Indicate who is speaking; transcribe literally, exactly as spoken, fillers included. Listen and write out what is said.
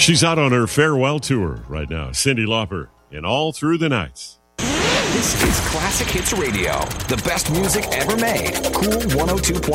Speaker 1: She's out on her farewell tour right now. Cyndi Lauper in All Through the Nights.
Speaker 2: This is Classic Hits Radio, the best music ever made. Cool one oh two point